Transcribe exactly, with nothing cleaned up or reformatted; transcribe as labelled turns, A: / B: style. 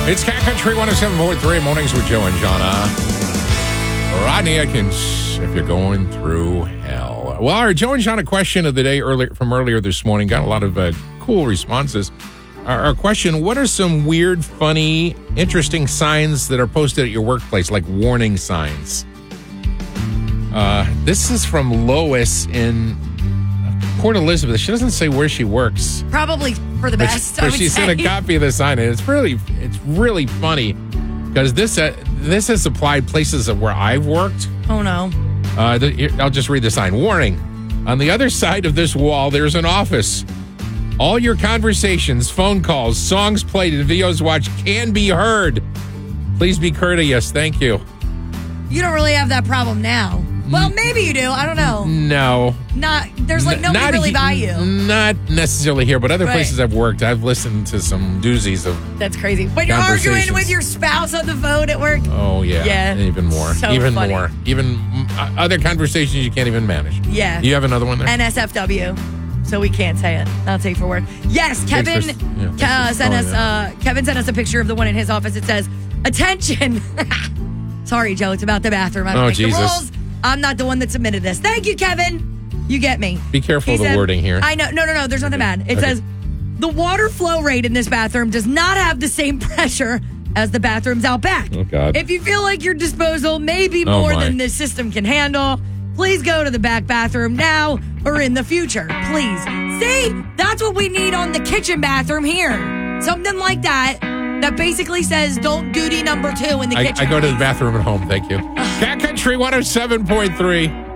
A: It's Cat Country one oh seven point three, mornings with Joe and Jonna. Rodney Atkins, if you're going through hell. Well, our Joe and Jonna question of the day earlier from earlier this morning got a lot of uh, cool responses. Our, our question, what are some weird, funny, interesting signs that are posted at your workplace, like warning signs? Uh, this is from Lois in Port Elizabeth. She doesn't say where she works.
B: Probably for the
A: But
B: best,
A: she,
B: I
A: but
B: would
A: she
B: say.
A: sent a copy of the sign, and it's really, it's really funny because this uh, this has applied places of where I've worked.
B: Oh, no.
A: Uh, the, here, I'll just read the sign. Warning: on the other side of this wall, there's an office. All your conversations, phone calls, songs played, and videos watched can be heard. Please be courteous. Thank you.
B: You don't really have that problem now. Well, maybe you do. I don't know.
A: No.
B: Not There's like
A: N-
B: nobody
A: not
B: really
A: he-
B: by you.
A: Not necessarily here, but other
B: Right.
A: places I've worked, I've listened to some doozies of.
B: That's crazy. When you're arguing
A: Conversations.
B: with your spouse on the phone at work.
A: Oh yeah,
B: Yeah.
A: even more,
B: So
A: even
B: funny.
A: more, even mm, other conversations you can't even manage.
B: Yeah.
A: You have another one there?
B: N S F W. So we can't say it. I'll take for work. Yes, Kevin
A: Thanks for- yeah, thanks
B: uh,
A: for
B: sent
A: calling
B: us.
A: that.
B: Uh, Kevin sent us a picture of the one in his office. It says, "Attention." Sorry, Joe. It's about the bathroom. I don't
A: Oh,
B: make
A: Jesus.
B: the rules. I'm not the one that submitted this. Thank you, Kevin. You get me.
A: Be careful
B: He
A: of the
B: said-
A: wording here.
B: I know. No, no, no. There's nothing bad. It
A: Okay.
B: says the water flow rate in this bathroom does not have the same pressure as the bathrooms out back.
A: Oh, God.
B: If you feel like your disposal may be
A: Oh,
B: more
A: my.
B: than this system can handle, please go to the back bathroom now or in the future. Please. See, that's what we need on the kitchen bathroom here. Something like that that basically says don't duty number two in the
A: I,
B: kitchen.
A: I go to the bathroom at home. Thank you. Cat Country one oh seven point three.